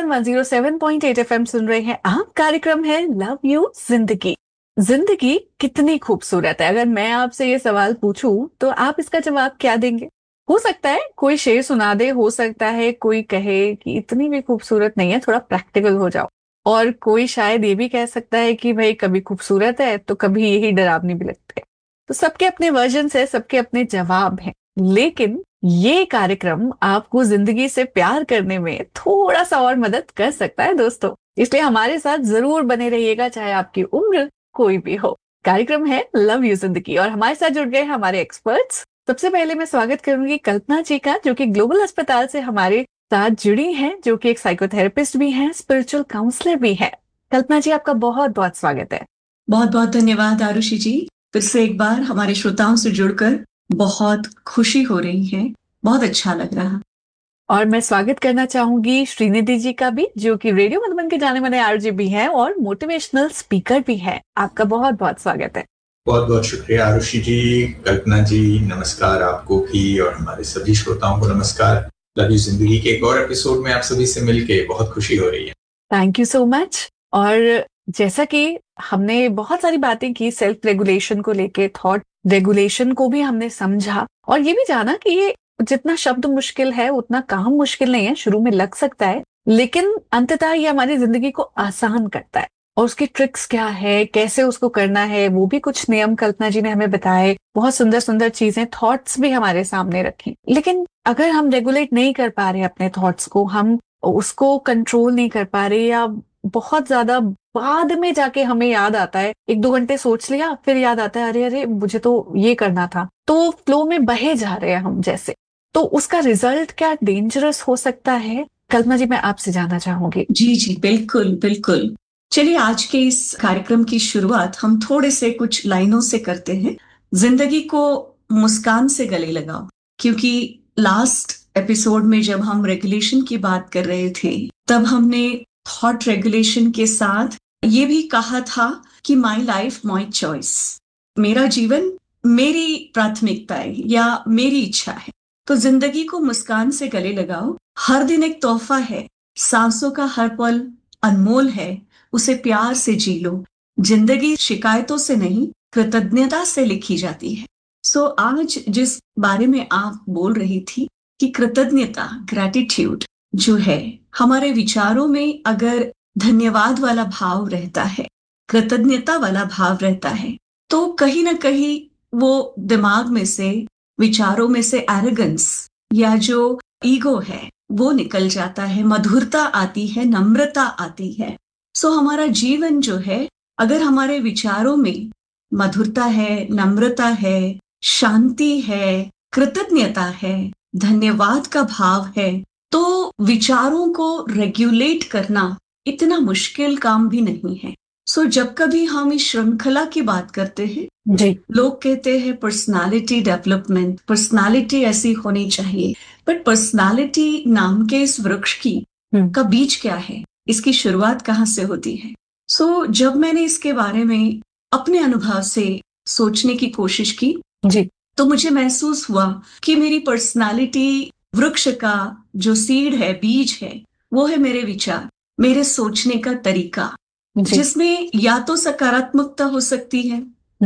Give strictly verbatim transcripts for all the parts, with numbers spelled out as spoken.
One zero seven point eight FM सुन रहे हैं आप। कार्यक्रम है लव यू जिंदगी। जिंदगी कितनी खूबसूरत है। अगर मैं आपसे ये सवाल पूछूं तो आप इसका जवाब क्या देंगे? हो सकता है कोई शेर सुना दे, हो सकता है कोई कहे कि इतनी भी खूबसूरत नहीं है, थोड़ा प्रैक्टिकल हो जाओ, और कोई शायद ये भी कह सकता है कि भाई कभी खूबसूरत है तो कभी यही डरावनी भी लगती है। तो सबके अपने वर्जन है, सबके अपने जवाब हैं। लेकिन ये कार्यक्रम आपको जिंदगी से प्यार करने में थोड़ा सा और मदद कर सकता है दोस्तों, इसलिए हमारे साथ जरूर बने रहिएगा, चाहे आपकी उम्र कोई भी हो। कार्यक्रम है लव यू जिंदगी और हमारे साथ जुड़ गए हमारे एक्सपर्ट्स। सबसे पहले मैं स्वागत करूंगी कल्पना जी का, जो कि ग्लोबल अस्पताल से हमारे साथ जुड़ी हैं, जो कि एक साइकोथेरेपिस्ट भी हैं, स्पिरिचुअल काउंसलर भी है। कल्पना जी, आपका बहुत बहुत स्वागत है। बहुत बहुत धन्यवाद आरुषि जी। फिर से एक बार हमारे श्रोताओं से जुड़कर बहुत खुशी हो रही है, बहुत अच्छा लग रहा। और मैं स्वागत करना चाहूंगी श्रीनिधि जी का भी, जो कि रेडियो मधुबन के जाने माने आरजे भी हैं और मोटिवेशनल स्पीकर भी हैं। आपका बहुत बहुत स्वागत है। बहुत बहुत शुक्रिया आरुषि जी। कल्पना जी, नमस्कार आपको भी और हमारे सभी श्रोताओं को नमस्कार। लव यू जिंदगी के एक और एपिसोड में आप सभी से मिलके बहुत खुशी हो रही है। Thank you so much. और जैसा कि हमने बहुत सारी बातें की सेल्फ रेगुलेशन को लेके, थॉट रेगुलेशन को भी हमने समझा, और ये भी जाना कि ये जितना शब्द मुश्किल है उतना काम मुश्किल नहीं है। शुरू में लग सकता है, लेकिन अंततः ये हमारी जिंदगी को आसान करता है। और उसकी ट्रिक्स क्या है, कैसे उसको करना है, वो भी कुछ नियम कल्पना जी ने हमें बताए। बहुत सुंदर सुंदर चीजें, थॉट्स भी हमारे सामने रखी। लेकिन अगर हम रेगुलेट नहीं कर पा रहे अपने थॉट्स को, हम उसको कंट्रोल नहीं कर पा रहे, या बहुत ज्यादा बाद में जाके हमें याद आता है, एक दो घंटे सोच लिया फिर याद आता है अरे अरे मुझे तो ये करना था, तो फ्लो में बहे जा रहे हैं हम जैसे, तो उसका रिजल्ट क्या डेंजरस हो सकता है? कल्पना जी, मैं आपसे जानना चाहूंगी। जी जी, बिल्कुल बिल्कुल। चलिए, आज के इस कार्यक्रम की शुरुआत हम थोड़े से कुछ लाइनों से करते हैं। जिंदगी को मुस्कान से गले लगाओ, क्योंकि लास्ट एपिसोड में जब हम रेगुलेशन की बात कर रहे थे, तब हमने थॉट रेगुलेशन के साथ ये भी कहा था कि माई लाइफ माई चॉइस, मेरा जीवन मेरी प्राथमिकता है या मेरी इच्छा है। तो जिंदगी को मुस्कान से गले लगाओ। हर दिन एक तोहफा है, सांसों का हर पल अनमोल है, उसे प्यार से जी लो। जिंदगी शिकायतों से नहीं, कृतज्ञता से लिखी जाती है। सो so, आज जिस बारे में आप बोल रही थी कि कृतज्ञता, ग्रैटिट्यूड जो है, हमारे विचारों में अगर धन्यवाद वाला भाव रहता है, कृतज्ञता वाला भाव रहता है, तो कहीं ना कहीं वो दिमाग में से, विचारों में से एरोगेंस या जो ईगो है वो निकल जाता है, मधुरता आती है, नम्रता आती है। सो हमारा जीवन जो है, अगर हमारे विचारों में मधुरता है, नम्रता है, शांति है, कृतज्ञता है, धन्यवाद का भाव है, तो विचारों को रेगुलेट करना इतना मुश्किल काम भी नहीं है। सो जब कभी हम इस श्रृंखला की बात करते हैं, जी, लोग कहते हैं पर्सनालिटी डेवलपमेंट, पर्सनालिटी ऐसी होनी चाहिए, बट पर्सनालिटी नाम के इस वृक्ष की का बीज क्या है, इसकी शुरुआत कहाँ से होती है? सो so, जब मैंने इसके बारे में अपने अनुभव से सोचने की कोशिश की जी, तो मुझे महसूस हुआ कि मेरी पर्सनालिटी वृक्ष का जो सीड है, बीज है, वो है मेरे विचार, मेरे सोचने का तरीका, जिसमें या तो सकारात्मकता हो सकती है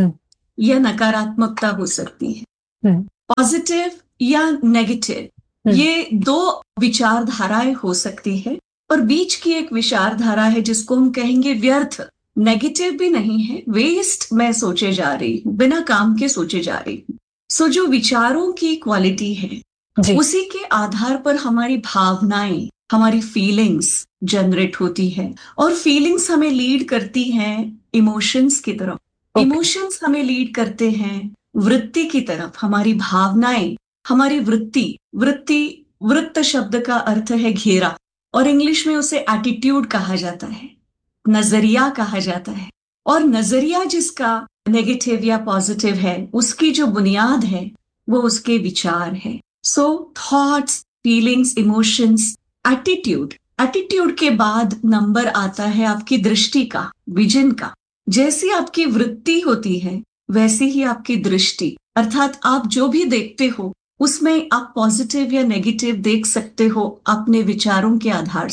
या नकारात्मकता हो सकती है, पॉजिटिव या नेगेटिव, ये दो विचारधाराएं हो सकती है। और बीच की एक विचारधारा है जिसको हम कहेंगे व्यर्थ, नेगेटिव भी नहीं है, वेस्ट मैं सोचे जा रही हूँ, बिना काम के सोचे जा रही हूँ। सो जो विचारों की क्वालिटी है, उसी के आधार पर हमारी भावनाएं, हमारी फीलिंग्स जनरेट होती है, और फीलिंग्स हमें लीड करती हैं इमोशंस की तरफ, इमोशंस okay. हमें लीड करते हैं वृत्ति की तरफ, हमारी भावनाएं, हमारी वृत्ति, वृत्ति वृत्त शब्द का अर्थ है घेरा, और इंग्लिश में उसे एटीट्यूड कहा जाता है, नजरिया कहा जाता है। और नजरिया जिसका नेगेटिव या पॉजिटिव है, उसकी जो बुनियाद है वो उसके विचार है। सो thoughts, feelings, emotions, attitude, attitude के बाद नंबर आता है आपकी दृष्टि का, विजन का। जैसी आपकी वृत्ति होती है वैसी ही आपकी दृष्टि, अर्थात आप जो भी देखते हो उसमें आप पॉजिटिव या नेगेटिव देख सकते हो अपने विचारों के आधार से।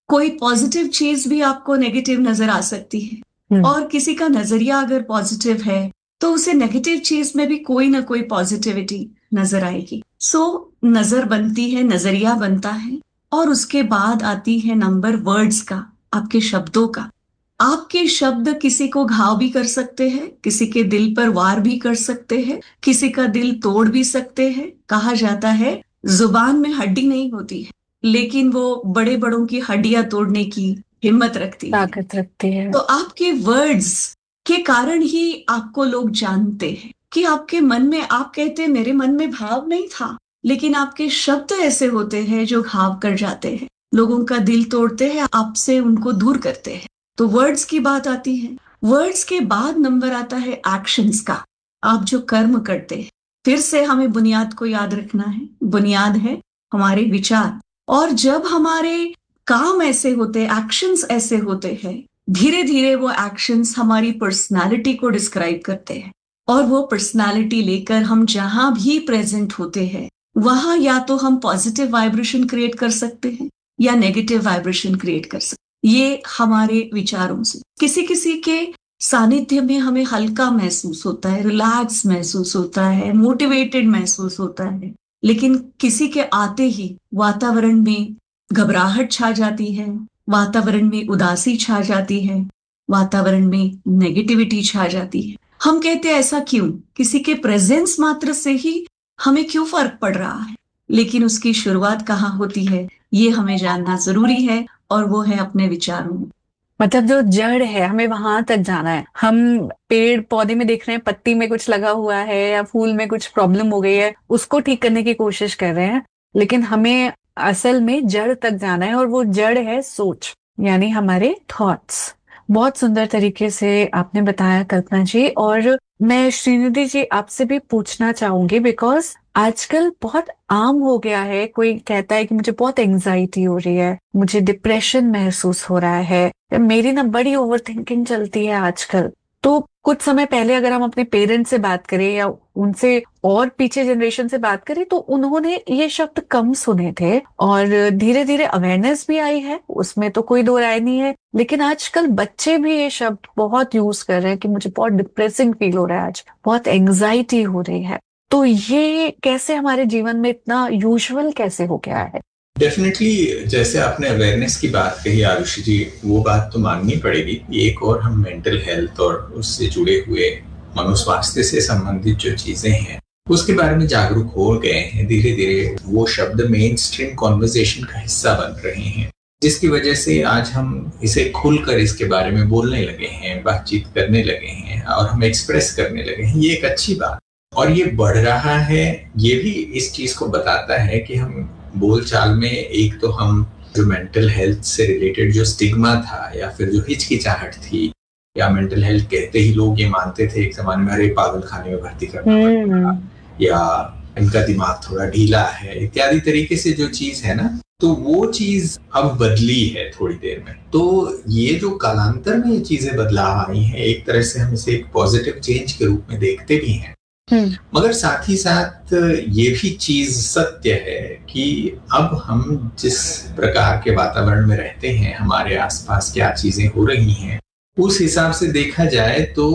कोई पॉजिटिव चीज भी आपको नेगेटिव नजर आ सकती है, और किसी का नजरिया अगर पॉजिटिव है तो उसे नेगेटिव चीज में भी कोई ना कोई पॉजिटिविटी नजर आएगी। सो so, नजर बनती है, नजरिया बनता है, और उसके बाद आती है नंबर वर्ड्स का, आपके शब्दों का। आपके शब्द किसी को घाव भी कर सकते हैं, किसी के दिल पर वार भी कर सकते हैं, किसी का दिल तोड़ भी सकते हैं। कहा जाता है जुबान में हड्डी नहीं होती है, लेकिन वो बड़े बड़ों की हड्डियां तोड़ने की हिम्मत रखती है, ताकत रखती है। तो आपके वर्ड्स के कारण ही आपको लोग जानते हैं कि आपके मन में, आप कहते हैं मेरे मन में भाव नहीं था, लेकिन आपके शब्द ऐसे होते हैं जो घाव कर जाते हैं, लोगों का दिल तोड़ते हैं, आपसे उनको दूर करते हैं। तो वर्ड्स की बात आती है। वर्ड्स के बाद नंबर आता है एक्शंस का, आप जो कर्म करते हैं। फिर से हमें बुनियाद को याद रखना है, बुनियाद है हमारे विचार, और जब हमारे काम ऐसे होते, एक्शंस ऐसे होते हैं, धीरे धीरे वो एक्शंस हमारी पर्सनालिटी को डिस्क्राइब करते हैं, और वो पर्सनालिटी लेकर हम जहां भी प्रेजेंट होते हैं वहां या तो हम पॉजिटिव वाइब्रेशन क्रिएट कर सकते हैं या नेगेटिव वाइब्रेशन क्रिएट कर सकते हैं। ये हमारे विचारों से। किसी किसी के सानिध्य में हमें हल्का महसूस होता है, रिलैक्स महसूस होता है, मोटिवेटेड महसूस होता है, लेकिन किसी के आते ही वातावरण में घबराहट छा जाती है, वातावरण में उदासी छा जाती है, वातावरण में नेगेटिविटी छा जाती है। हम कहते हैं ऐसा क्यों? किसी के प्रेजेंस मात्र से ही हमें क्यों फर्क पड़ रहा है, लेकिन उसकी शुरुआत कहाँ होती है ये हमें जानना जरूरी है, और वो है अपने विचारों में। मतलब जो जड़ है हमें वहां तक जाना है। हम पेड़ पौधे में देख रहे हैं पत्ती में कुछ लगा हुआ है या फूल में कुछ प्रॉब्लम हो गई है, उसको ठीक करने की कोशिश कर रहे हैं, लेकिन हमें असल में जड़ तक जाना है, और वो जड़ है सोच, यानी हमारे थॉट्स। बहुत सुंदर तरीके से आपने बताया कल्पना जी। और मैं श्रीनिधि जी आपसे भी पूछना चाहूंगी, बिकॉज आजकल बहुत आम हो गया है, कोई कहता है कि मुझे बहुत एंजाइटी हो रही है, मुझे डिप्रेशन महसूस हो रहा है, मेरी ना बड़ी ओवर थिंकिंग चलती है आजकल। तो कुछ समय पहले अगर हम अपने पेरेंट्स से बात करें या उनसे और पीछे जनरेशन से बात करें, तो उन्होंने ये शब्द कम सुने थे, और धीरे धीरे अवेयरनेस भी आई है, उसमें तो कोई दो राय नहीं है। लेकिन आजकल बच्चे भी ये शब्द बहुत यूज कर रहे हैं कि मुझे बहुत डिप्रेसिंग फील हो रहा है, आज बहुत एंजाइटी हो रही है। तो ये कैसे हमारे जीवन में इतना यूजुअल कैसे हो गया है? डेफिनेटली, जैसे आपने अवेयरनेस की बात कही आरुषि जी, वो बात तो माननी पड़ेगी। एक और हम मेंटल हेल्थ और उससे जुड़े हुए मनोस्वास्थ्य से संबंधित जो चीजें हैं उसके बारे में जागरूक हो गए हैं। धीरे धीरे वो शब्द मेन स्ट्रीम कॉन्वर्सेशन का हिस्सा बन रहे हैं, जिसकी वजह से आज हम इसे खुलकर इसके बारे में बोलने लगे हैं, बातचीत करने लगे हैं, और हम एक्सप्रेस करने लगे हैं। ये एक अच्छी बात, और ये बढ़ रहा है। ये भी इस चीज को बताता है कि हम बोलचाल में, एक तो हम जो मेंटल हेल्थ से रिलेटेड जो स्टिग्मा था या फिर जो हिचकिचाहट थी, या मेंटल हेल्थ कहते ही लोग ये मानते थे एक जमाने में, अरे पागल खाने में भर्ती करना पड़ेगा, या इनका दिमाग थोड़ा ढीला है, इत्यादि तरीके से जो चीज है ना, तो वो चीज अब बदली है थोड़ी देर में। तो ये जो कालांतर में ये चीजें बदलाव आई हैं, एक तरह से हम इसे एक पॉजिटिव चेंज के रूप में देखते भी हैं। मगर साथ ही साथ ये भी चीज सत्य है कि अब हम जिस प्रकार के वातावरण में रहते हैं, हमारे आसपास क्या चीजें हो रही हैं, उस हिसाब से देखा जाए तो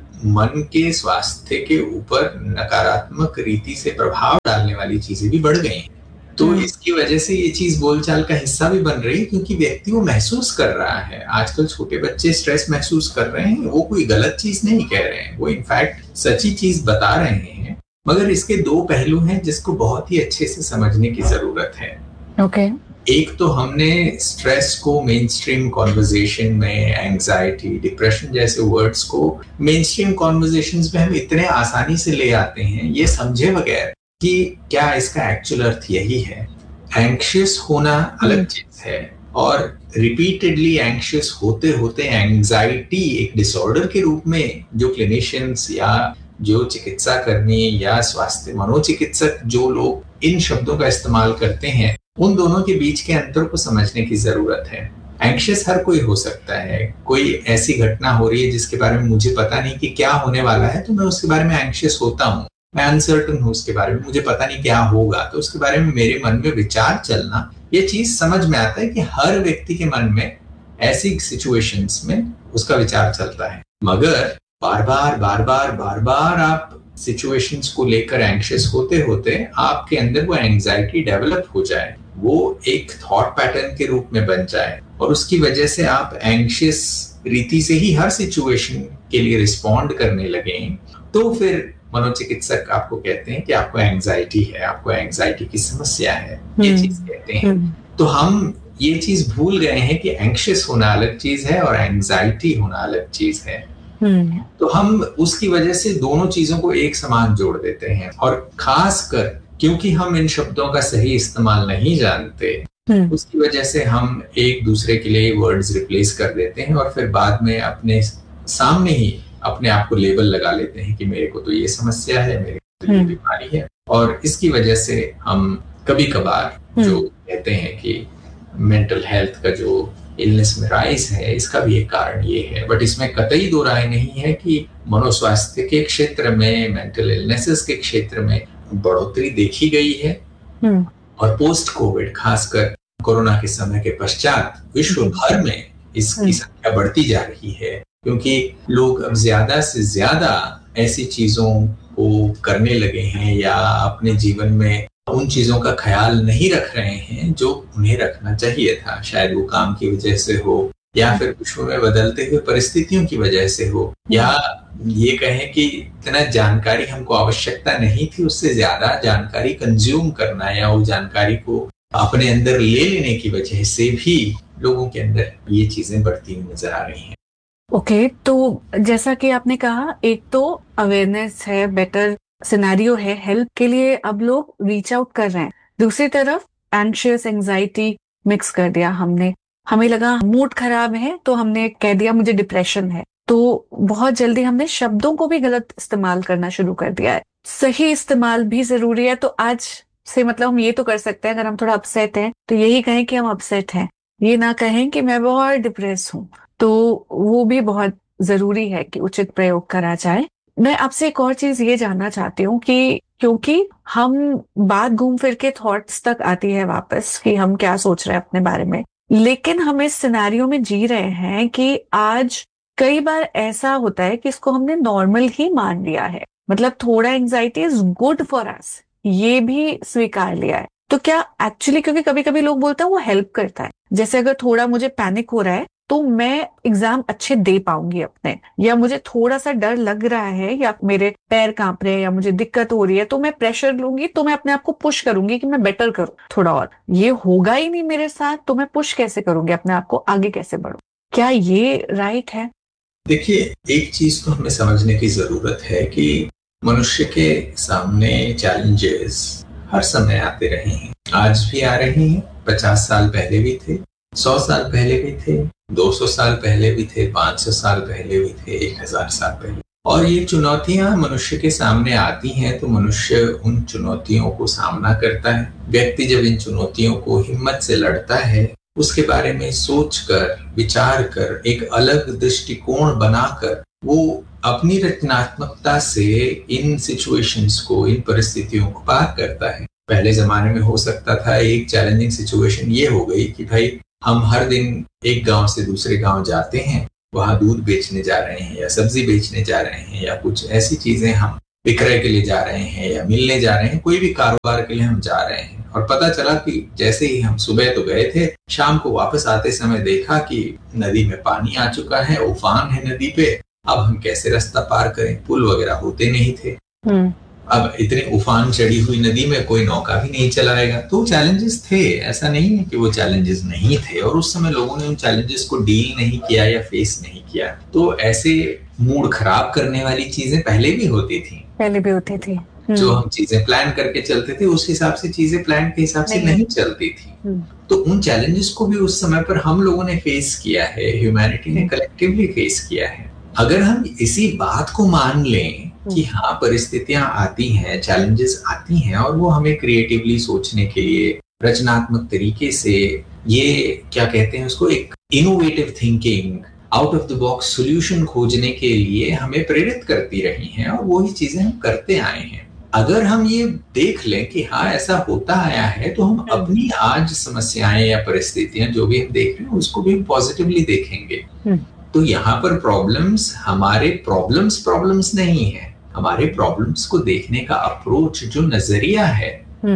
मन के स्वास्थ्य के ऊपर नकारात्मक रीति से प्रभाव डालने वाली चीजें भी बढ़ गई हैं। तो इसकी वजह से ये चीज बोलचाल का हिस्सा भी बन रही है, क्योंकि व्यक्ति वो महसूस कर रहा है। आजकल छोटे बच्चे स्ट्रेस महसूस कर रहे हैं, वो कोई गलत चीज नहीं कह रहे हैं, वो इनफैक्ट सच्ची चीज बता रहे हैं। मगर इसके दो पहलू हैं जिसको बहुत ही अच्छे से समझने की जरूरत है। Okay okay. एक तो हमने स्ट्रेस को मेन स्ट्रीम कॉन्वर्जेशन में, एंजाइटी, डिप्रेशन जैसे वर्ड्स को मेन स्ट्रीम कॉन्वर्जेशंस में हम इतने आसानी से ले आते हैं, ये समझे बगैर कि क्या इसका एक्चुअल अर्थ यही है। एंग्शियस होना अलग चीज है, और रिपीटेडली एंग्शियस होते होते एंजाइटी एक डिसऑर्डर के रूप में जो क्लिनिशियंस या जो चिकित्सा कर्मी या स्वास्थ्य मनोचिकित्सक जो लोग इन शब्दों का इस्तेमाल करते हैं, उन दोनों के बीच के अंतर को समझने की जरूरत है। एंग्शियस हर कोई हो सकता है। कोई ऐसी घटना हो रही है जिसके बारे में मुझे पता नहीं कि क्या होने वाला है, तो मैं उसके बारे में एंग्शियस होता हूँ। मैं अनसर्टन हूँ उसके बारे में, मुझे पता नहीं क्या होगा, तो उसके बारे में मेरे मन में विचार चलना ये चीज समझ में आता है कि हर व्यक्ति के मन में ऐसी सिचुएशंस में उसका विचार चलता है, मगर बार बार बार बार बार बार आप सिचुएशंस को लेकर एंग्शियस होते होते आपके अंदर वो एंजाइटी डेवलप हो जाए, वो एक थॉट पैटर्न के रूप में बन जाए और उसकी वजह से आप एंग्शियस रीति से ही हर सिचुएशन के लिए रिस्पॉन्ड करने लगे, तो फिर मनोचिकित्सक आपको कहते हैं कि आपको एंजाइटी है, आपको एंजाइटी की समस्या है, ये चीज कहते हैं। तो हम ये चीज भूल गए हैं कि एंग्शियस होना अलग चीज है और एंजाइटी होना अलग चीज है। तो हम उसकी वजह से दोनों चीजों को एक समान जोड़ देते हैं, और खासकर क्योंकि हम इन शब्दों का सही इस्तेमाल नहीं जानते, उसकी वजह से हम एक दूसरे के लिए वर्ड्स रिप्लेस कर देते हैं और फिर बाद में अपने सामने ही अपने आप को लेबल लगा लेते हैं कि मेरे को तो ये समस्या है, मेरे को तो ये बीमारी है। और इसकी वजह से हम कभी कभार जो कहते हैं कि मेंटल हेल्थ का जो इलनेस में राइज है, इसका भी एक कारण ये है। बट इसमें कतई दो राय नहीं है कि मनोस्वास्थ्य के क्षेत्र में, मेंटल इलनेसेस के क्षेत्र में बढ़ोतरी देखी गई है, और पोस्ट कोविड खासकर कोरोना के समय के पश्चात विश्व भर में इसकी संख्या बढ़ती जा रही है, क्योंकि लोग अब ज्यादा से ज्यादा ऐसी चीजों को करने लगे हैं या अपने जीवन में उन चीजों का ख्याल नहीं रख रहे हैं जो उन्हें रखना चाहिए था। शायद वो काम की वजह से हो, या फिर विश्व में बदलते हुए परिस्थितियों की वजह से हो, या ये कहें कि इतना जानकारी हमको आवश्यकता नहीं थी, उससे ज्यादा जानकारी कंज्यूम करना या वो जानकारी को अपने अंदर ले लेने की वजह से भी लोगों के अंदर ये चीजें बढ़ती हुई नजर आ रही हैं। ओके okay, तो जैसा कि आपने कहा, एक तो अवेयरनेस है, बेटर सिनेरियो है, हेल्प के लिए अब लोग रीच आउट कर रहे हैं। दूसरी तरफ एंशियस, एंजाइटी मिक्स कर दिया हमने। हमें लगा मूड खराब है तो हमने कह दिया मुझे डिप्रेशन है, तो बहुत जल्दी हमने शब्दों को भी गलत इस्तेमाल करना शुरू कर दिया है। सही इस्तेमाल भी जरूरी है। तो आज से मतलब हम ये तो कर सकते हैं, अगर हम थोड़ा अपसेट हैं तो यही कहें कि हम अपसेट हैं, ये ना कहें कि मैं बहुत डिप्रेस हूँ। तो वो भी बहुत जरूरी है कि उचित प्रयोग करा जाए। मैं आपसे एक और चीज ये जानना चाहती हूँ कि क्योंकि हम बात घूम फिर के थॉट्स तक आती है वापस कि हम क्या सोच रहे हैं अपने बारे में, लेकिन हम इस सिनेरियो में जी रहे हैं कि आज कई बार ऐसा होता है कि इसको हमने नॉर्मल ही मान लिया है। मतलब थोड़ा anxiety is good for us, ये भी स्वीकार लिया है। तो क्या एक्चुअली, क्योंकि कभी कभी लोग बोलते हैं वो हेल्प करता है, जैसे अगर थोड़ा मुझे पैनिक हो रहा है तो मैं एग्जाम अच्छे दे पाऊंगी अपने, या मुझे थोड़ा सा डर लग रहा है या मेरे पैर कांप रहे हैं या मुझे दिक्कत हो रही है तो मैं प्रेशर लूंगी, तो मैं अपने आप को पुश करूंगी कि मैं बेटर करूं थोड़ा और। ये होगा ही नहीं मेरे साथ तो मैं पुश कैसे करूंगी अपने आप को, आगे कैसे बढ़ूं? क्या ये राइट है? देखिए, एक चीज तो हमें समझने की जरूरत है कि मनुष्य के सामने चैलेंजेस हर समय आते रहे हैं, आज भी आ रहे हैं, पचास साल पहले भी थे, सौ साल पहले भी थे, दो सौ साल पहले भी थे, पांच सौ साल पहले भी थे, एक हजार साल पहले। और ये चुनौतियां मनुष्य के सामने आती हैं तो मनुष्य उन चुनौतियों को सामना करता है। व्यक्ति जब इन चुनौतियों को हिम्मत से लड़ता है, उसके बारे में सोचकर, विचार कर, एक अलग दृष्टिकोण बनाकर वो अपनी रचनात्मकता से इन सिचुएशंस को, इन परिस्थितियों को पार करता है। पहले जमाने में हो सकता था एक चैलेंजिंग सिचुएशन ये हो गई कि भाई हम हर दिन एक गांव से दूसरे गांव जाते हैं, वहां दूध बेचने जा रहे हैं या सब्जी बेचने जा रहे हैं या कुछ ऐसी चीजें हम विक्रय के लिए जा रहे हैं या मिलने जा रहे हैं, कोई भी कारोबार के लिए हम जा रहे हैं। और पता चला कि जैसे ही हम सुबह तो गए थे, शाम को वापस आते समय देखा कि नदी में पानी आ चुका है, उफान है नदी पे, अब हम कैसे रास्ता पार करें, पुल वगैरह होते नहीं थे। अब इतने उफान चढ़ी हुई नदी में कोई नौका भी नहीं चलाएगा। तो चैलेंजेस थे, ऐसा नहीं है कि वो चैलेंजेस नहीं थे, और उस समय लोगों ने उन चैलेंजेस को डील नहीं किया या फेस नहीं किया। तो ऐसे मूड खराब करने वाली चीजें पहले भी होती थी, पहले भी होती थी। जो हम चीजें प्लान करके चलते थे उस हिसाब से चीजें प्लान के हिसाब से नहीं, नहीं चलती थी। तो उन चैलेंजेस को भी उस समय पर हम लोगों ने फेस किया है, ह्यूमैनिटी ने कलेक्टिवली फेस किया है। अगर हम इसी बात को मान लें कि हाँ, परिस्थितियां आती हैं, चैलेंजेस आती हैं, और वो हमें क्रिएटिवली सोचने के लिए, रचनात्मक तरीके से, ये क्या कहते हैं उसको, एक innovative thinking, out of the box solution खोजने के लिए हमें प्रेरित करती रही हैं, और वही चीजें हम करते आए हैं। अगर हम ये देख लें कि हाँ ऐसा होता आया है, तो हम अपनी आज समस्याएं या परिस्थितियां जो भी हम देख रहे हैं उसको भी हम पॉजिटिवली देखेंगे। तो यहाँ पर प्रॉब्लम्स हमारे प्रॉब्लम्स प्रॉब्लम्स नहीं है, हमारे प्रॉब्लम्स को देखने का अप्रोच, जो नजरिया है,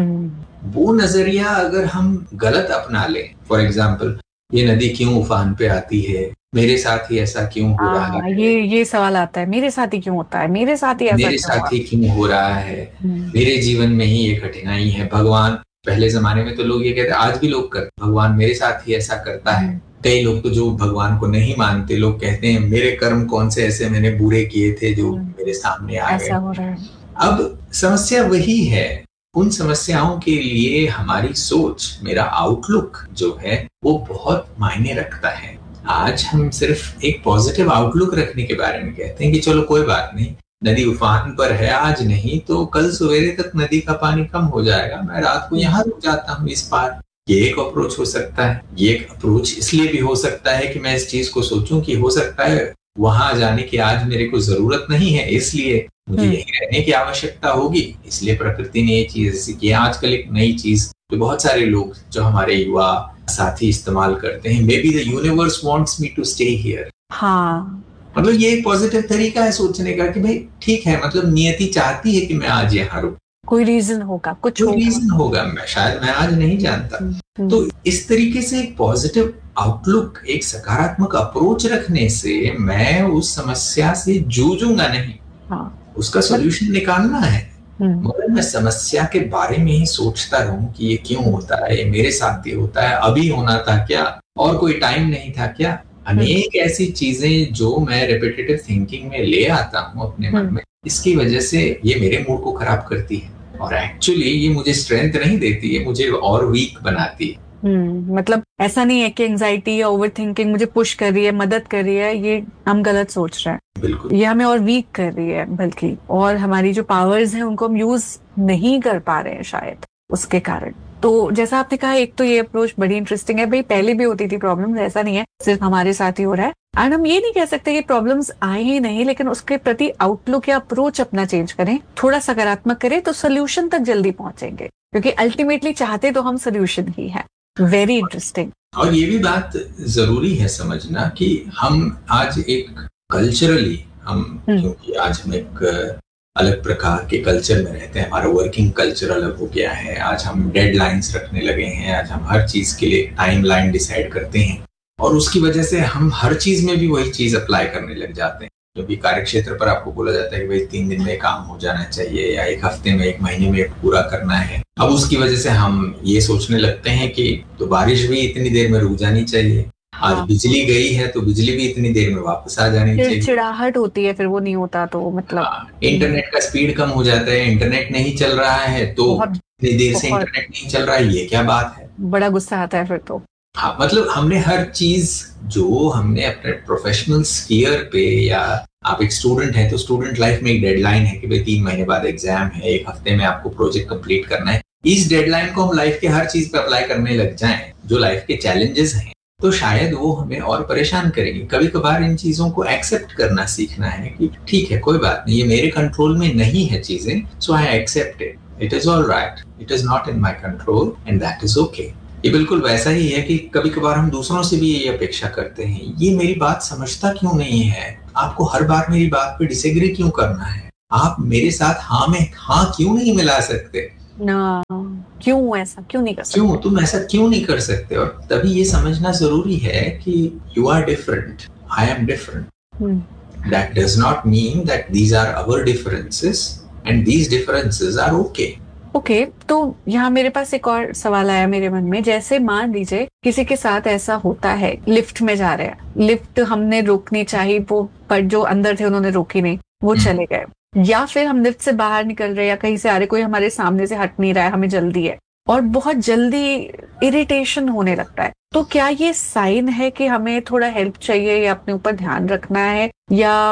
वो नजरिया अगर हम गलत अपना लें, फॉर एग्जाम्पल ये नदी क्यों उफान पे आती है, मेरे साथ ही ऐसा क्यों हो रहा है, ये ये सवाल आता है, मेरे साथ ही क्यों होता है, मेरे साथ ही ऐसा मेरे साथ ही क्यों हो रहा है, मेरे जीवन में ही ये कठिनाई है, भगवान, पहले जमाने में तो लोग ये कहते, आज भी लोग करते, भगवान मेरे साथ ही ऐसा करता है। कई लोग तो जो भगवान को नहीं मानते, लोग कहते हैं मेरे कर्म कौन से ऐसे मैंने बुरे किए थे जो मेरे सामने आ गए। ऐसा हो रहा है। अब समस्या वही है, उन समस्याओं के लिए हमारी सोच, मेरा आउटलुक जो है वो बहुत मायने रखता है। आज हम सिर्फ एक पॉजिटिव आउटलुक रखने के बारे में कहते हैं कि चलो कोई बात नहीं, नदी उफान पर है, आज नहीं तो कल सवेरे तक नदी का पानी कम हो जाएगा, मैं रात को यहाँ रुक जाता हूँ इस पार। ये एक अप्रोच हो सकता है। ये एक अप्रोच इसलिए भी हो सकता है कि मैं इस चीज को सोचूं कि हो सकता है वहां जाने की आज मेरे को जरूरत नहीं है, इसलिए मुझे यहीं रहने की आवश्यकता होगी, इसलिए प्रकृति ने ये चीज ऐसी की। आजकल एक नई चीज जो बहुत सारे लोग, जो हमारे युवा साथी इस्तेमाल करते हैं, may be the universe wants me to stay here. हाँ, मतलब ये एक पॉजिटिव तरीका है सोचने का कि भाई ठीक है, मतलब नियति चाहती है कि मैं आज यहाँ रुकूं, कोई रीजन होगा, कुछ कोई रीजन होगा, मैं शायद मैं आज नहीं जानता। तो इस तरीके से एक पॉजिटिव आउटलुक, एक सकारात्मक अप्रोच रखने से मैं उस समस्या से जूझूंगा नहीं। हाँ, उसका सॉल्यूशन निकालना है, मगर मैं समस्या के बारे में ही सोचता रहूं कि ये क्यों होता है, ये मेरे साथ ये होता है, अभी होना था क्या, और कोई टाइम नहीं था क्या। अनेक ऐसी चीजें जो मैं रिपीटेटिव थिंकिंग में ले आता हूँ अपने मन में, इसकी वजह से ये मेरे मूड को खराब करती है, और एक्चुअली ये मुझे स्ट्रेंथ नहीं देती है, मुझे और वीक बनाती है। हम्म मतलब ऐसा नहीं है कि एंजाइटी या ओवर थिंकिंग मुझे पुश कर रही है, मदद कर रही है, ये हम गलत सोच रहे हैं। बिल्कुल, ये हमें और वीक कर रही है, बल्कि और हमारी जो पावर्स हैं उनको हम यूज नहीं कर पा रहे हैं शायद उसके कारण। तो जैसा आपने कहा, एक तो ये अप्रोच बड़ी इंटरेस्टिंग है, भाई पहले भी होती थी प्रॉब्लम्स, ऐसा नहीं है सिर्फ हमारे साथ ही हो रहा है। एंड हम ये नहीं कह सकते कि प्रॉब्लम्स आए ही नहीं, लेकिन उसके प्रति आउटलुक या अप्रोच अपना चेंज करें, थोड़ा सकारात्मक करें, तो सोल्यूशन तक जल्दी पहुंचेंगे, क्योंकि अल्टीमेटली चाहते तो हम सोल्यूशन ही है। Very interesting. और ये भी बात जरूरी है समझना कि हम आज एक कल्चरली, हम क्योंकि आज हम एक अलग प्रकार के कल्चर में रहते हैं, हमारा वर्किंग कल्चर अलग हो गया है, आज हम डेडलाइंस रखने लगे हैं, आज हम हर चीज के लिए टाइम लाइन डिसाइड करते हैं, और उसकी वजह से हम हर चीज में भी वही चीज अप्लाई करने लग जाते हैं। जो भी कार्य क्षेत्र पर आपको बोला जाता है कि भाई तीन दिन में काम हो जाना चाहिए, या एक हफ्ते में, एक महीने में पूरा करना है, अब उसकी वजह से हम ये सोचने लगते हैं कि तो बारिश भी इतनी देर में रुक जानी चाहिए, आज हाँ। बिजली गई है तो बिजली भी इतनी देर में वापस आ जानी चाहिए, चिड़चिड़ाहट होती है, फिर वो नहीं होता तो मतलब हाँ। इंटरनेट का स्पीड कम हो जाता है, इंटरनेट नहीं चल रहा है तो इतनी देर से इंटरनेट नहीं चल रहा है, ये क्या बात है, बड़ा गुस्सा आता है फिर तो। हाँ, मतलब हमने हर चीज जो हमने अपने प्रोफेशनल स्फीयर पे, या आप एक स्टूडेंट हैं तो स्टूडेंट लाइफ में एक डेडलाइन है कि भाई तीन महीने बाद एग्जाम है, एक हफ्ते में आपको प्रोजेक्ट कंप्लीट करना है, इस डेडलाइन को हम लाइफ के हर चीज पे अप्लाई करने लग जाएं, जो लाइफ के चैलेंजेस हैं, तो शायद वो हमें और परेशान करेंगे। कभी कभार इन चीजों को एक्सेप्ट करना सीखना है कि ठीक है, कोई बात नहीं, ये मेरे कंट्रोल में नहीं है चीजें, सो I accept it, it is all right, it is not in my control and that is okay. ये बिल्कुल वैसा ही है कि कभी कभार हम दूसरों से भी ये अपेक्षा करते हैं, ये मेरी बात समझता क्यों नहीं है, आपको हर बार मेरी बात पे डिसएग्री क्यों करना है, आप मेरे साथ हाँ में हाँ क्यों नहीं मिला सकते ना, क्यों ऐसा क्यों नहीं कर सकते, क्यों तुम ऐसा क्यों नहीं कर सकते। और तभी ये समझना जरूरी है कि you are different, I am different, that does not mean that these are our differences and these differences are okay. Okay okay, तो यहाँ मेरे पास एक और सवाल आया मेरे मन में। जैसे मान लीजिए किसी के साथ ऐसा होता है, लिफ्ट में जा रहे हैं, लिफ्ट हमने रोकनी चाहिए, वो पर जो अंदर थे उन्होंने रोकी नहीं, वो चले गए, या फिर हम लिफ्ट से बाहर निकल रहे हैं या कहीं से आ रहे, कोई हमारे सामने से हट नहीं रहा है, हमें जल्दी है और बहुत जल्दी इरिटेशन होने लगता है, तो क्या ये साइन है कि हमें थोड़ा हेल्प चाहिए या अपने ऊपर ध्यान रखना है, या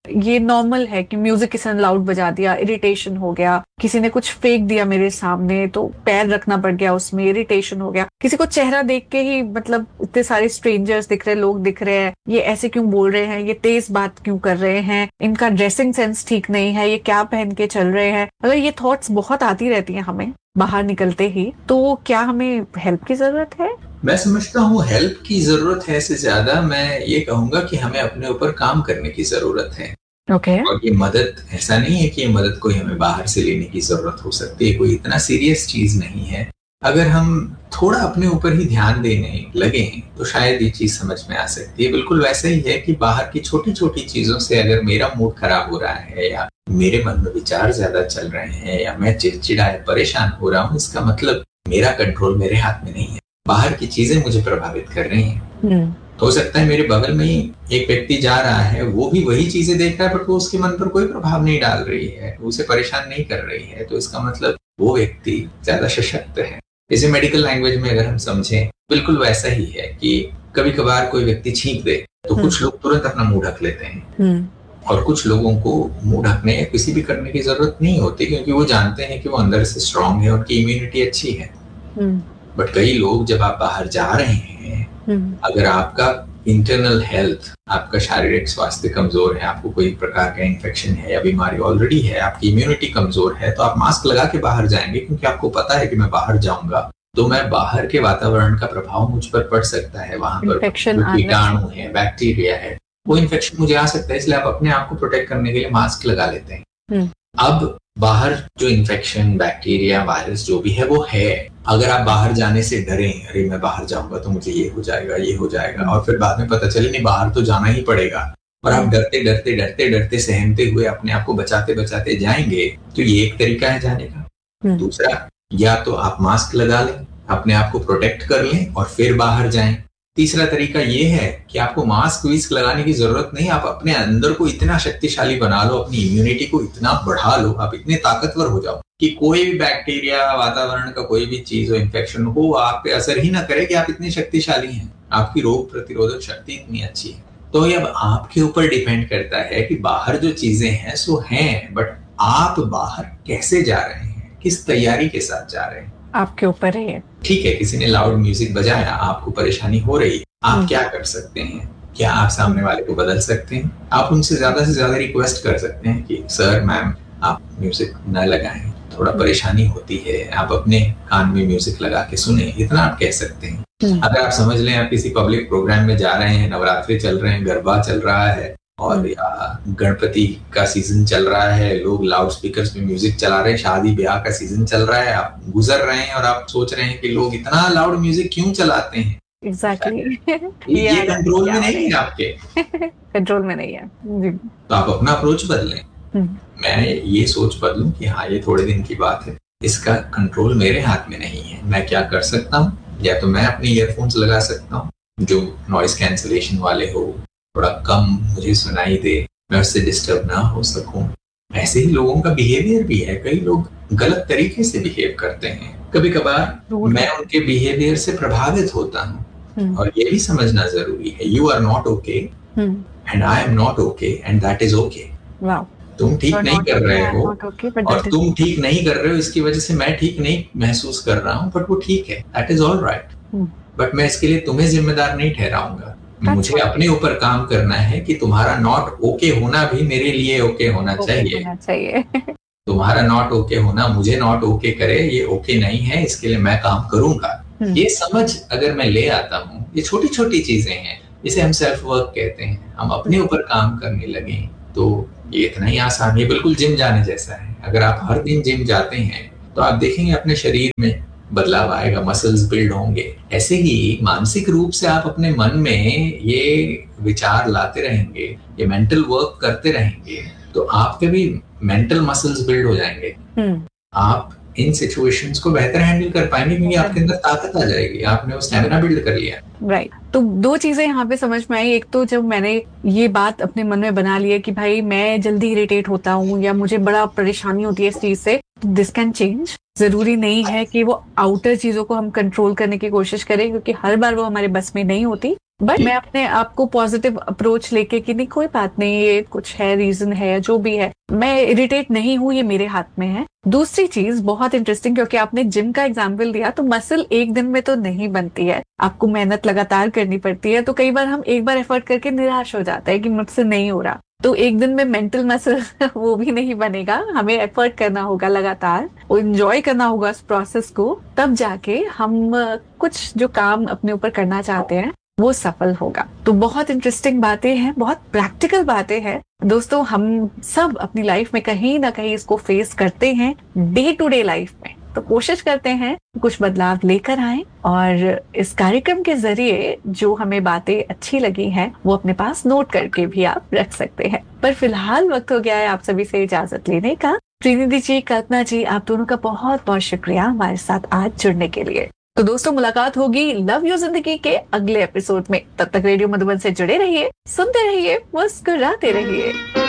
ये नॉर्मल है कि म्यूजिक किसी ने लाउड बजा दिया, इरिटेशन हो गया, किसी ने कुछ फेंक दिया मेरे सामने तो पैर रखना पड़ गया, उसमें इरिटेशन हो गया, किसी को चेहरा देख के ही मतलब इतने सारे स्ट्रेंजर्स दिख रहे, लोग दिख रहे हैं, ये ऐसे क्यों बोल रहे हैं, ये तेज बात क्यों कर रहे हैं, इनका ड्रेसिंग सेंस ठीक नहीं है, ये क्या पहन के चल रहे हैं। अगर ये थॉट्स बहुत आती रहती हैं हमें बाहर निकलते ही, तो क्या हमें हेल्प की जरूरत है? मैं समझता हूँ हेल्प की जरूरत है से ज्यादा मैं ये कहूंगा कि हमें अपने ऊपर काम करने की जरूरत है। Okay okay. और ये मदद ऐसा नहीं है कि ये मदद कोई हमें बाहर से लेने की जरूरत हो सकती है, कोई इतना सीरियस चीज नहीं है। अगर हम थोड़ा अपने ऊपर ही ध्यान देने लगे तो शायद ये चीज समझ में आ सकती है। बिल्कुल वैसा ही है कि बाहर की छोटी छोटी चीजों से अगर मेरा मूड खराब हो रहा है या मेरे मन में विचार ज्यादा चल रहे हैं या मैं चिड़चिड़ा परेशान हो रहा हूँ, इसका मतलब मेरा कंट्रोल मेरे हाथ में नहीं है, बाहर की चीजें मुझे प्रभावित कर रही हैं। hmm. हो सकता है मेरे बगल में ही एक व्यक्ति जा रहा है, वो भी वही चीजें देख रहा है, बट वो उसके मन पर कोई प्रभाव नहीं डाल रही है, उसे परेशान नहीं कर रही है, तो इसका मतलब वो व्यक्ति ज्यादा सशक्त है। इसे मेडिकल लैंग्वेज में अगर हम समझें, बिल्कुल वैसा ही है कि कभी कभार कोई व्यक्ति छींक दे तो hmm. कुछ लोग तुरंत अपना मुंह ढक लेते हैं hmm. और कुछ लोगों को मुंह ढकने या किसी भी करने की जरूरत नहीं होती, क्योंकि वो जानते हैं कि वो अंदर से स्ट्रांग है, उनकी इम्यूनिटी अच्छी है। hmm. बट कई लोग जब आप बाहर जा रहे हैं, अगर आपका इंटरनल हेल्थ, आपका शारीरिक स्वास्थ्य कमजोर है, आपको कोई प्रकार का इन्फेक्शन है या बीमारी ऑलरेडी है, आपकी इम्यूनिटी कमजोर है, तो आप मास्क लगा के बाहर जाएंगे, क्योंकि आपको पता है कि मैं बाहर जाऊंगा तो मैं बाहर के वातावरण का प्रभाव मुझ पर पड़ सकता है, वहां पर कीटाणु है, बैक्टीरिया है, वो इन्फेक्शन मुझे आ सकता है, इसलिए आप अपने आप को प्रोटेक्ट करने के लिए मास्क लगा लेते हैं। अब बाहर जो इन्फेक्शन, बैक्टीरिया, वायरस जो भी है वो है, अगर आप बाहर जाने से डरे, अरे मैं बाहर जाऊंगा तो मुझे ये हो जाएगा, ये हो जाएगा, और फिर बाद में पता चले नहीं बाहर तो जाना ही पड़ेगा, और आप डरते डरते डरते डरते सहमते हुए अपने आप को बचाते बचाते जाएंगे, तो ये एक तरीका है जाने का। दूसरा, या तो आप मास्क लगा लें, अपने आप को प्रोटेक्ट कर लें और फिर बाहर जाएं। तीसरा तरीका ये है कि आपको मास्क विस्क लगाने की जरूरत नहीं, आप अपने अंदर को इतना शक्तिशाली बना लो, अपनी इम्यूनिटी को इतना बढ़ा लो, आप इतने ताकतवर हो जाओ कि कोई भी बैक्टीरिया, वातावरण का कोई भी चीज हो, इन्फेक्शन हो, आप पे असर ही ना करे, कि आप इतने शक्तिशाली हैं, आपकी रोग प्रतिरोधक शक्ति इतनी अच्छी है। तो ये अब आपके ऊपर डिपेंड करता है कि बाहर जो चीजें हैं सो हैं, बट आप बाहर कैसे जा रहे हैं, किस तैयारी के साथ जा रहे हैं, आपके ऊपर है। ठीक है, किसी ने लाउड म्यूजिक बजाया, आपको परेशानी हो रही, आप क्या कर सकते हैं? क्या आप सामने वाले को बदल सकते हैं? आप उनसे ज्यादा से ज्यादा रिक्वेस्ट कर सकते हैं कि सर, मैम, आप म्यूजिक न लगाएं, थोड़ा परेशानी होती है, आप अपने कान में म्यूजिक लगा के सुने, इतना आप कह सकते हैं। अगर आप समझ लें आप किसी पब्लिक प्रोग्राम में जा रहे हैं, नवरात्रि चल रहे हैं, गरबा चल रहा है और या गणपति का सीजन चल रहा है, लोग लाउड स्पीकर्स में म्यूजिक चला रहे हैं, शादी ब्याह का सीजन चल रहा है, आप गुजर रहे हैं और आप सोच रहे हैं कि लोग इतना लाउड म्यूजिक क्यों चलाते हैं। एग्जैक्टली ये कंट्रोल में नहीं है, आपके कंट्रोल में नहीं है, तो आप अपना अप्रोच बदलें। मैं ये सोच बदलूं कि हाँ, ये थोड़े दिन की बात है, इसका कंट्रोल मेरे हाथ में नहीं है, मैं क्या कर सकता हूँ? या तो मैं अपने ईयरफोन्स लगा सकता हूँ जो नॉइस कैंसलेशन वाले हो, थोड़ा कम मुझे सुनाई दे, मैं उससे डिस्टर्ब ना हो सकूं। ऐसे ही लोगों का बिहेवियर भी है, कई लोग गलत तरीके से बिहेव करते हैं, कभी कभार मैं उनके बिहेवियर से प्रभावित होता हूँ, और ये भी समझना जरूरी है, you are not okay and I am not okay and that is okay. तुम ठीक नहीं कर रहे हो और तुम ठीक नहीं कर रहे हो, इसकी वजह से मैं ठीक नहीं महसूस कर रहा हूँ, बट वो ठीक है, that is all right, but मैं इसके लिए तुम्हें जिम्मेदार नहीं ठहराऊंगा। मुझे अपने ऊपर काम करना है कि तुम्हारा नॉट ओके होना भी मेरे लिए ओके होना चाहिए, चाहिए। तुम्हारा नॉट ओके होना मुझे नॉट ओके करे, ये ओके नहीं है, इसके लिए मैं काम करूंगा। ये समझ अगर मैं ले आता हूँ, ये छोटी छोटी चीजें हैं, जिसे हम सेल्फ वर्क कहते हैं, हम अपने ऊपर काम करने लगे तो ये इतना ही आसान है, बिल्कुल जिम जाने जैसा है। अगर आप हर दिन जिम जाते हैं तो आप देखेंगे अपने शरीर में बदलाव आएगा, मसल्स बिल्ड होंगे। ऐसे ही मानसिक रूप से आप अपने मन में ये विचार लाते रहेंगे, ये मेंटल वर्क करते रहेंगे, तो आपके भी मेंटल मसल्स बिल्ड हो जाएंगे। आप इन सिचुएशंस को बेहतर हैंडल कर पाएंगे, क्योंकि आपके अंदर ताकत आ जाएगी, आपने वो स्टैमिना बिल्ड कर लिया। Right right. तो दो चीजें यहाँ पे समझ में आई। एक तो जब मैंने ये बात अपने मन में बना ली है कि भाई मैं जल्दी इरिटेट होता हूँ या मुझे बड़ा परेशानी होती है इस चीज से, दिस कैन चेंज। जरूरी नहीं है कि वो आउटर चीजों को हम कंट्रोल करने की कोशिश करें, क्योंकि हर बार वो हमारे बस में नहीं होती। बट मैं अपने आप को पॉजिटिव अप्रोच लेके कि नहीं कोई बात नहीं, ये कुछ है, रीजन है, जो भी है, मैं इरिटेट नहीं हूँ, ये मेरे हाथ में है। दूसरी चीज बहुत इंटरेस्टिंग, क्योंकि आपने जिम का एग्जाम्पल दिया, तो मसल एक दिन में तो नहीं बनती है, आपको मेहनत लगातार करनी पड़ती है। तो कई बार हम एक बार एफर्ट करके निराश हो जाते हैं कि मुझसे नहीं हो रहा, तो एक दिन में मेंटल मसल वो भी नहीं बनेगा, हमें एफर्ट करना होगा लगातार, वो एंजॉय करना होगा उस प्रोसेस को, तब जाके हम कुछ जो काम अपने ऊपर करना चाहते हैं वो सफल होगा। तो बहुत इंटरेस्टिंग बातें हैं, बहुत प्रैक्टिकल बातें हैं दोस्तों। हम सब अपनी लाइफ में कहीं ना कहीं इसको फेस करते हैं डे टू डे लाइफ में, तो कोशिश करते हैं कुछ बदलाव लेकर आए, और इस कार्यक्रम के जरिए जो हमें बातें अच्छी लगी हैं वो अपने पास नोट करके भी आप रख सकते हैं। पर फिलहाल वक्त हो गया है आप सभी से इजाजत लेने का। श्रीनिधि जी, कल्पना जी, आप दोनों का बहुत बहुत शुक्रिया हमारे साथ आज जुड़ने के लिए। तो दोस्तों, मुलाकात होगी लव यू जिंदगी के अगले एपिसोड में। तब तक रेडियो मधुबन से जुड़े रहिए, सुनते रहिए, मुस्कुराते रहिए।